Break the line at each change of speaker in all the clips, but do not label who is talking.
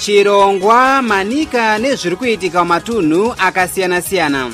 Chirongwa, Manika nezviri kuitika matunhu akasiyana-siyana.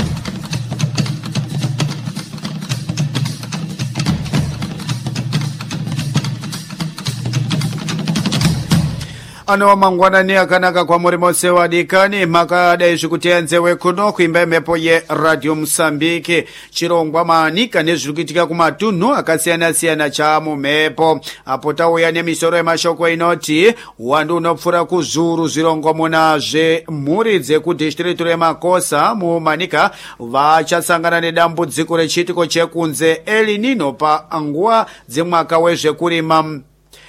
Ano mangwanani akanaka kwa muri mose wadikani makada izvikutenzewe kuno kuimba mhepo ye Radio Msambiki. Chirongwa, Manika nezvikuitika kumatunhu akasiyana-siyana chamumhepo. Apo tauya nemisoro yemashoko inoti wandu unopfura kuzuru zvirongo munazve mhuri dzekudhistritu reMakosa muManika vachasangana nedambudziko rechitiko chekunze El Nino panguva dzemwaka wezvekurima.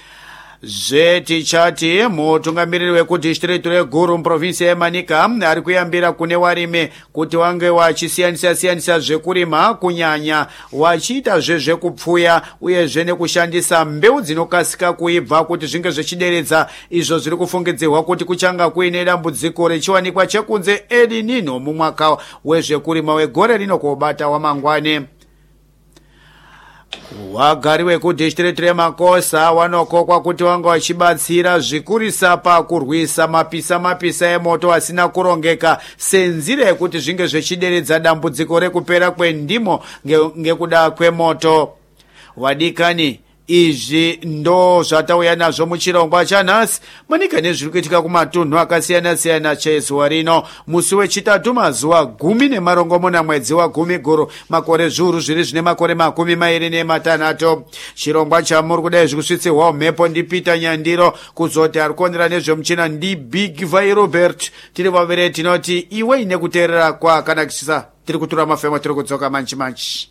Tichati mutungamiriri wekudhistritu reGuru muprovinsi yeManika ari kuyambira kune varimi kuti vange vachisiyanisa zvekurima kunyanya vachiita zvekupfuya uyezve nekushandisa mbeu dzinokasika kuibva kuti zvinge zvichideredza izvo zviri kufungidzirwa kuti kuchanga kuine dambudziko rechiwanikwa chekunze El Nino mumwaka wezvekurima wegore rino kobata wamangwani. Wagari wekudhistritu reMakosa vanokokwa kuti vanga vachibatsira zvikurisa pakurwisa mapisa emoto asina kurongeka senzira yekuti zvinge zvichideredza dambudziko rekupera kwendimo ngekuda kwemoto. Vadikani, izvi ndo zvatauya nazvo muchirongwa chanhasi. Manika nezviri kuitika kumatunhu akasiyana-siyana chezuva rino musi wechitatu mazuva 10 mwedzi wa10 guru makore zviuru zviri zvine makore 26. Chirongwa chamuri kudai zvikusvitsirwa mhepo ndi Peter Nyandiro, kuzoti ari kuonera nezvemuchina ndi Big Vai Robert. Tiri vaviri tinoti iwe ine kuteerera kwakanakisisa. Tiri kutura mafemo, tiri kudzoka manchi.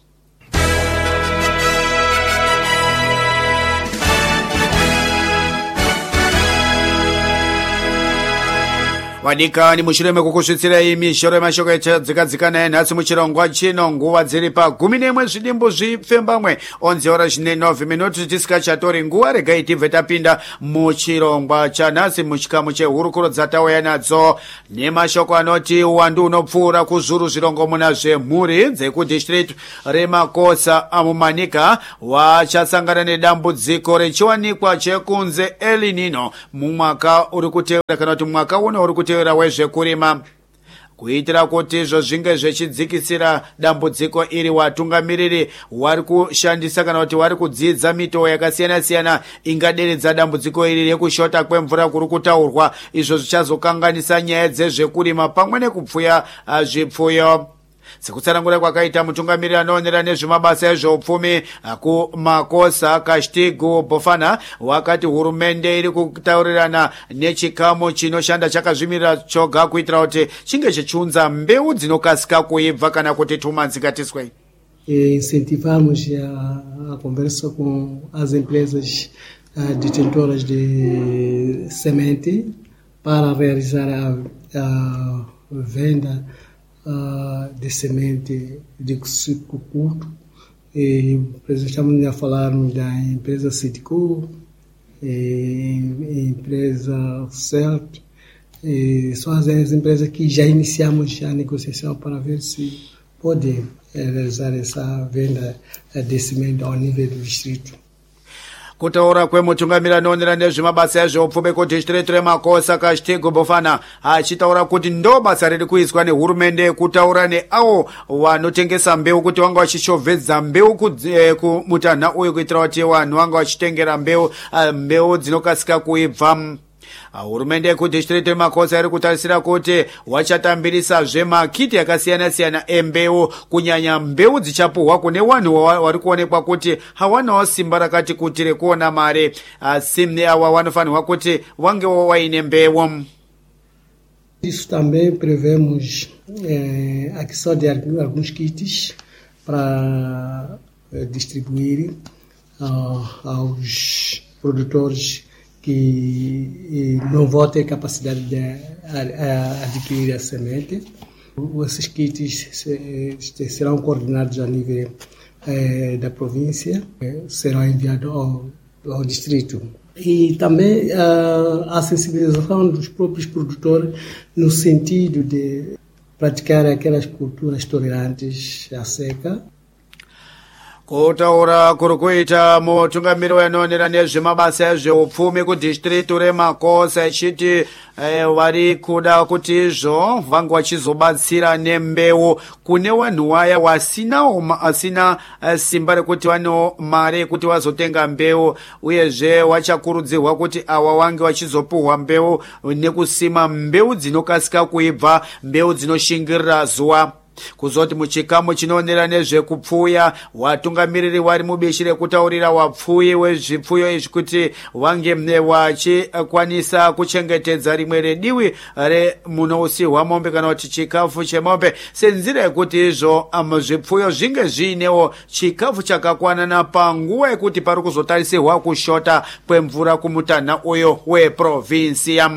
Vadikani, mushure mekukusvitsira mishoro yemashoko echadzikadzikana yenhasi muchirongwa chino nguva dziri pa11 zvidimbu zvipfembamwe 11:09 tisikachatori nguva. Regai tibve tapinda muchirongwa chanhasi muchikamu chehurukuro dzatauya nadzo nemashoko anoti wandu unopfuura kuzuru zvirongo muna zvemhuri dzekudhistritu reMakosa amuManika vachasangana nedambudziko rechiwanikwa chekunze El Nino mumwaka uri kuteera kana kuti mwaka uno uri kuteera wezvekurima. Kuitira kuti izvo zvinge zvichidzikisira dambudziko iri, watungamiriri vari kushandisa kana kuti vari kudzidza mitoo yakasiyana-siyana ingaderedza dambudziko iri rekushota kwemvura kuri kutaurwa. Izvo zvichazokanganisa nyaya dzezvekurima pamwe nekupfuya zvipfuyo. Sekutsanangura kwakaita mutungamiriri anoonera nezvemabasa ezveupfumi kuMakosa Kastigo Bofana wakati hurumende iri kutaurirana nechikamu chinoshanda chakazvimirira choga kuitira kuti chinge chichiunza mbeu dzinokasika kuibva kana kuti tumanzikatiswe.
Incentivamos a conversa com as empresas detentoras de semente para realizar a venda de semente de ciclo curto. Estamos a falar da empresa Citico, empresa CELT. São as empresas que já iniciamos a negociação para ver se pode realizar essa venda de semente ao nível do distrito.
Kutaura kwemutungamiriri anoonera nezvemabasa ezveupfumi kudhistritu reMakosa Kastigo Bofana achitaura kuti ndo basa riri kuizwa nehurumende kutaura neavo vanotengesa mbeu kuti vanga vachishovhedza mbeu kumutanha uyu kuitira kuti vanhu vanga vachitengera mbeu dzinokasika kuibva. Hurumende yekudhistritu reMakosa iri kutarisira kuti vachatambirisa zvemakiti akasiyana-siyana embeu, kunyanya mbeu dzichapuhwa kune vanhu vari kuonekwa kuti havanawo simba rakati kuti rekuona mari. Asi ava vanofanirwa kuti vangewo vaine mbeu.
Isso também prevemos a aquisição de alguns kits para distribuir aos produtores que não vão ter capacidade de adquirir a semente. Esses kits serão coordenados a nível da província, serão enviados ao distrito. E também a sensibilização dos próprios produtores no sentido de praticar aquelas culturas tolerantes à seca.
Kutaura kurukuita mutungamiri wanoonera nezvemabasa ezveupfumi kudistritu reMakosa echiti vari kuda kuti izvo vange vachizobatsira nembeu kune vanhu waya wasina simba rekuti vanewo mari yekuti vazotenga mbeu, uyezve vachakurudzirwa kuti awa wange vachizopuhwa mbeu nekusima mbeu dzinokasika kuibva, mbeu dzinoshingirira zuva. Kuzoti muchikamu chinoonera nezvekupfuya, watungamiriri vari mubishi rekutaurira wapfuyi wezvipfuyo izvi kuti vange vachikwanisa kuchengetedza rimwe rediwi remunousihwa mombe kana kuti chikafu chemombe, senzira yekuti izvo zvipfuyo zvinge zviinewo chikafu chakakwanana panguva yekuti pari kuzotarisirwa kushota kwemvura kumutanha uyo weprovinsia.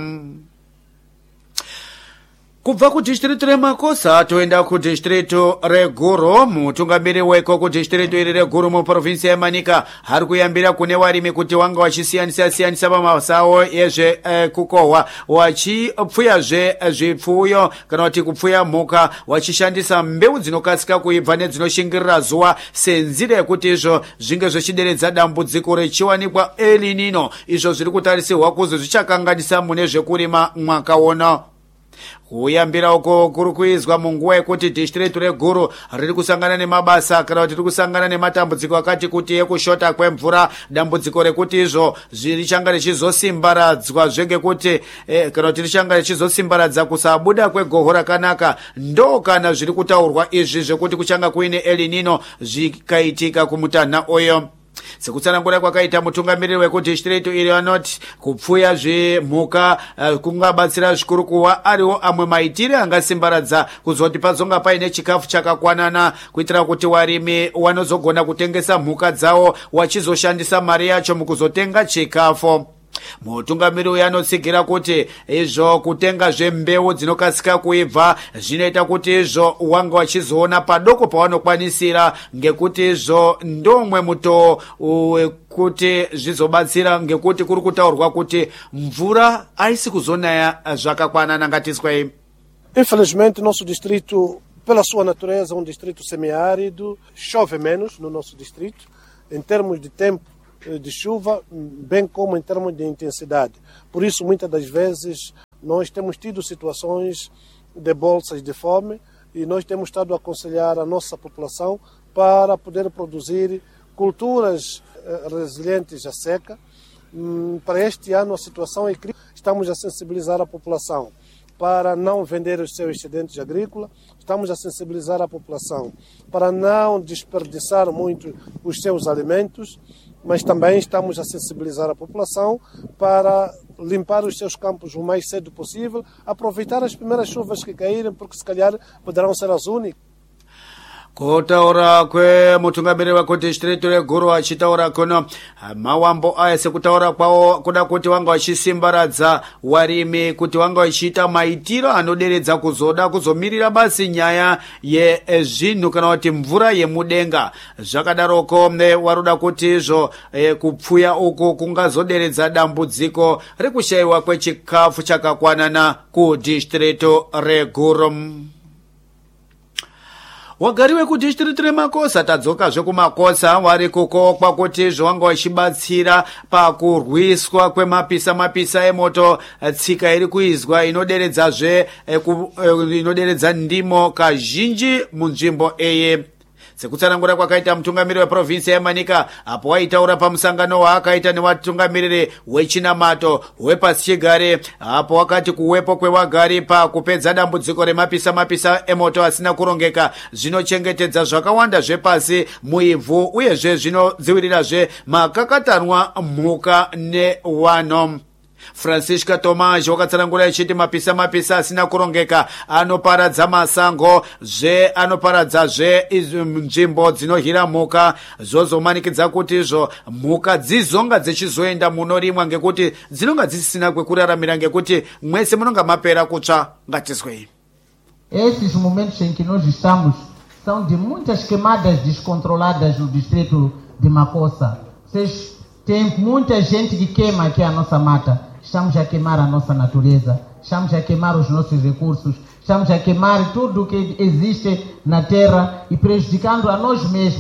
Kubva kudistritu reMakosa toenda kudistritu reGuru. Mutungamiri weko kudistritu iri reGuru muprovinsia yeManika hari kuyambira kune varimi kuti vanga vachisiyanisa pamabasa avo ezvekukohwa, vachipfuyazve zvipfuyo kana kuti kupfuya mhuka, vachishandisa mbeu dzinokasika kuibva nedzinoshingirira zuva, senzira yekuti izvo zvinge zvichideredza dambudziko rechiwanikwa El Nino, izvo zviri kutarisirwa kuzi zvichakanganisa mune zvekurima mwaka uno. Kuyambira uko kuri kuizwa munguva yekuti distritu reGuru riri kusangana nemabasa kana kuti riri kusangana nematambudziko akati kuti ekushota kwemvura, dambudziko rekuti izvo richanga richizosimbaradzwa zvengekuti kana kuti richanga richizosimbaradzo kusabuda kwegoho rakanaka, ndo kana zviri kutaurwa izvi zvekuti kuchanga kuine El Nino zvikaitika kumutanha uyo. Sekutsanangura kwakaita mutungamiriri wekudistritu iri anoti kupfuya zvemhuka kungabatsira zvikuru kuva ariwo amwe maitire angasimbaradza kuzoti pazonga paine chikafu chakakwanana, kuitira kuti varimi vanozogona kutengesa mhuka dzavo vachizoshandisa mari yacho mukuzotenga chikafu. Mutungamiri uyu anotsigira kuti izvo kutenga zvembeu dzinokasika kuibva zvinoita kuti izvo wanga wachizoona padoko pawanokwanisira, ngekuti izvo ndomwe muto wekuti zvizobatsira, ngekuti kuri kutaurwa kuti mvura haisi kuzonaya zvakakwanana. Ngatiswei.
Infelizmente nosso distrito, pela sua natureza, um distrito semiárido, chove menos no nosso distrito em termos de tempo de chuva, bem como em termos de intensidade. Por isso, muitas das vezes, nós temos tido situações de bolsas de fome e nós temos estado a aconselhar a nossa população para poder produzir culturas resilientes à seca. Para este ano, a situação é crítica. Estamos a sensibilizar a população para não vender os seus excedentes agrícolas. Estamos a sensibilizar a população para não desperdiçar muito os seus alimentos, mas também estamos a sensibilizar a população para limpar os seus campos o mais cedo possível, aproveitar as primeiras chuvas que caírem, porque se calhar poderão ser as únicas.
Kutaura kwemutungamiriri wekudistritu reGuru achitaura kuno mawambo aya sekutaura kwawo kuda kuti wanga wachisimbaradza varimi kuti wanga wachiita maitiro anoderedza kuzoda kuzomirira basi nyaya yezvinhu kana kuti mvura yemudenga. Zvakadaroko waruda kuti izvo kupfuya uku kungazoderedza dambudziko rekushayiwa kwechikafu chakakwanana kudistritu reGuru. Wagari wekudistritu reMakosa tadzokazve kuMakosa vari kukokwa kuti zvovanga vachibatsira pakurwiswa kwemapisa emoto, tsika iri kuizwa inoderedza ndimo kazhinji munzvimbo iyi. Sekutsanangura kwakaita mutungamiriri weprovinsia yeManika apo waitaura pamusangano waakaita nevatungamiriri wechinamato wepasichigare, apo wakati kuwepo kwevagari pakupedza dambudziko remapisa emoto asina kurongeka zvinochengetedza zvakawanda zvepasi muivhu, uyezve zvinodziwirirazve makakatanwa mhuka nevanhu. Francisca Tomás wakatsanangura achiti mapisa asina kurongeka anoparadza masango anoparadzazve nzvimbo dzinohira mhuka, zvozomanikidza kuti izvo mhuka dzizonga dzichizoenda munorimwa ngekuti dzinonga dzisisina kwekuraramira ngekuti mwese munonga mapera kutsva. Ngatiswei.
Esses momentos em que nós estamos são de muitas queimadas descontroladas no distrito de Makosa. Tem muita gente que queima aqui a nossa mata. Estamos a queimar a nossa natureza, estamos a queimar os nossos recursos, estamos a queimar tudo o que existe na terra e prejudicando a nós mesmos,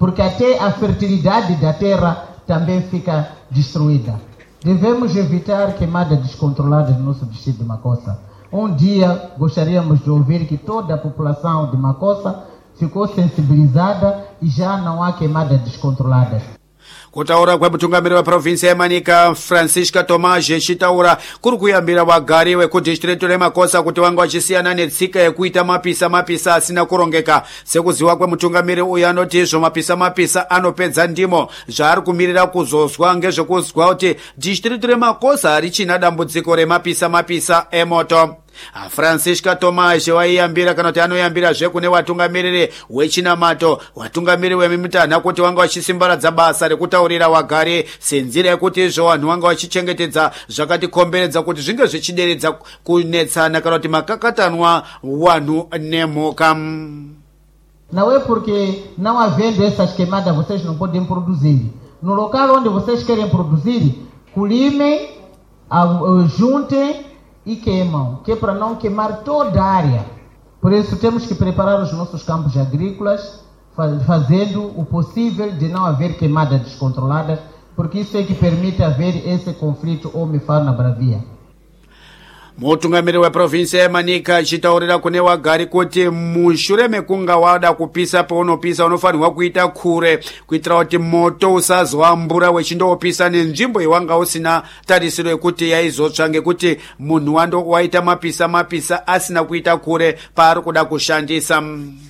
porque até a fertilidade da terra também fica destruída. Devemos evitar queimadas descontroladas no nosso distrito de Makossa. Um dia gostaríamos de ouvir que toda a população de Makossa ficou sensibilizada e já não há queimadas descontroladas.
Kutaura kwa mtungamiri wa provinsi ya Manika Francisca Tomaje chitaura kuri kuyambira wagari wekudistritu reMakossa kuti wanga wachisiyana netsika yekuita mapisa asina kurongeka. Sekuziwa kwa mtungamiri uyu anoti izvo mapisa anopedza ndimo zvaari kumirira kuzozwa ngezvekuzwa kuti distritu reMakossa richina dambudziko remapisa emoto. Francisca Tomaje waiyambira kana kuti anoyambira zvekune watungamiriri wechinamato watungamiriri wemimutana kuti wanga wachisimbaradza basa rekutaurira wagari senzira yekuti izvo vanhu wanga vachichengetedza zvakatikomberedza kuti zvinge zvichideredza kunetsana kana kuti makakatanwa wanhu nemhuka.
Não é porque não havendo essas queimadas vocês não podem produzir. No local onde vocês querem produzir, culimem, juntem e queimam, que é para não queimar toda a área. Por isso temos que preparar os nossos campos agrícolas, fazendo o possível de não haver queimadas descontroladas, porque isso é que permite haver esse conflito homem-fauna-bravia.
Mutungamiri weprovinsi yeManika achitaurira kune wagari kuti mushure mekunga wada kupisa paunopisa unofanirwa kuita kure kuitira kuti moto usazowambura wechindopisa nenzvimbo iwanga usina tarisiro yekuti yaizotsva ngekuti munhu waita mapisa asina kuita kure paari kuda kushandisa.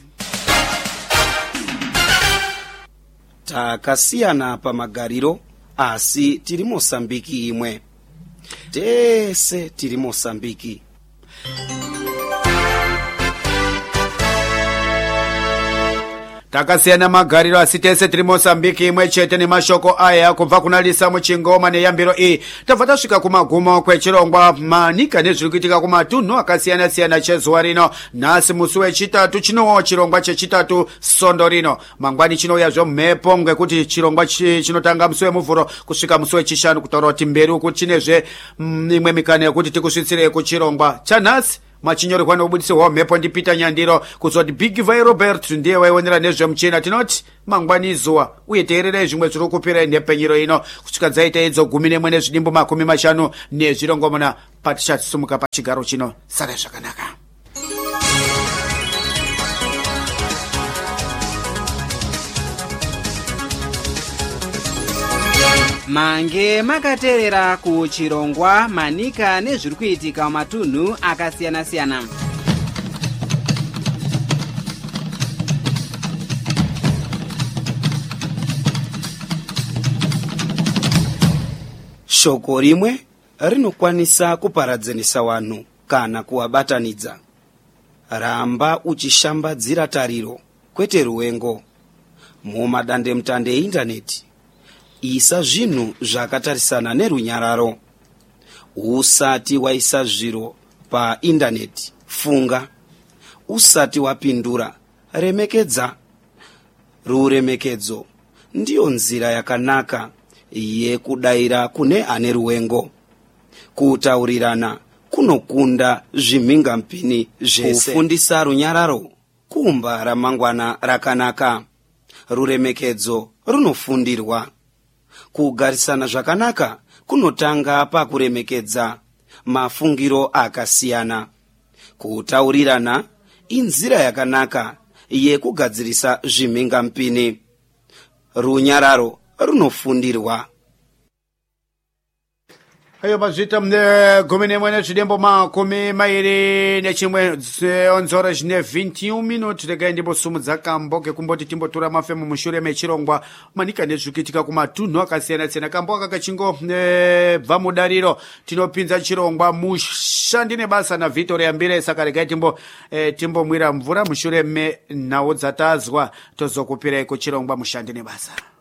Takasiyana pamagariro asi tiri Mosambiki imwe. Tese tiri Mosambiki.
Takasiyana magariro asi tese tiri Mosambiki imwe chete nemashoko aya kubva kunalisa muchingoma neyambiro iyi. Tabva tasvika kumagumo kwechirongwa Manika nezviri kuitika kumatunhu akasiyana-siyana chezuva rino. Nhasi musi wechitatu chinowawo chirongwa chechitatu Sondo rino. Mangwani chinouyazve mhepo ngekuti chirongwa chinotanga musi wemuvhuro kusvika musi wechishanu kutaura kuti mberi uku chinezve imwe mikana yekuti tikusvitsirei kuchirongwa chanhasi. Machinyorwa nobudisirwa mhepo ndi Peter Nyandiro kuzoti Big Vai Robert ndiye waionera nezvemuchina. Tinoti mangwani zuwa uye teererei zvimwe zviri kupira nhepenyero ino kusvika dzaita idzo 11 nezvidimbu 50 nezvirongomona patichatisimuka pachigaro chino. Sare zvakanaka.
Mange makateerera kuchirongwa Manika nezviri kuitika mumatunhu akasiyana-siyana. Shoko rimwe rinokwanisa kuparadzanisa vanhu kana kuvabatanidza. Ramba uchishambadzira tariro kwete ruwengo. Mumadandemutande eindaneti isa zvinhu zvakatarisana nerunyararo. Usati waisa zviro paindaneti funga. Usati wapindura remekedza. Ruremekedzo ndiyo nzira yakanaka yekudayira kune ane ruwengo. Kutaurirana kunokunda zvimhingampini zvese. Kufundisa runyararo kumba ramangwana rakanaka. Ruremekedzo runofundirwa. Kugarisana zvakanaka kunotanga pakuremekedza mafungiro akasiyana. Kutaurirana inzira yakanaka yekugadzirisa zvimhingampini. Runyararo runofundirwa.
Ayo mazvita 11 nezvidimbu 21 onzora zvine 21 minuti. Regai ndimbosumudza kambo kekumboti timbotura mafemo mushure mechirongwa Manika nezviri kuitika kumatunhu akasiyana-siyana. Kambo aka kachingo bva mudariro tinopinza chirongwa mushandi nebasa naVictoria Mbire. Saka regai timbomwira mvura mushure menhau dzatazwa tozokupirai kuchirongwa mushandi nebasa.